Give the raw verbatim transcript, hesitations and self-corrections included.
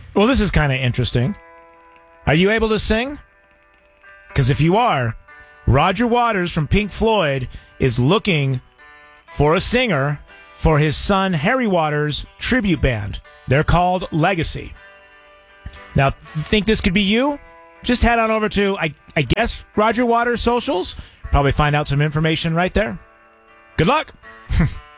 Well, this is kind of interesting. Are you able to sing? Because if you are, Roger Waters from Pink Floyd is looking for a singer for his son Harry Waters' tribute band. They're called Legacy. Now, think this could be you? Just head on over to, I, I guess, Roger Waters' socials. Probably find out some information right there. Good luck!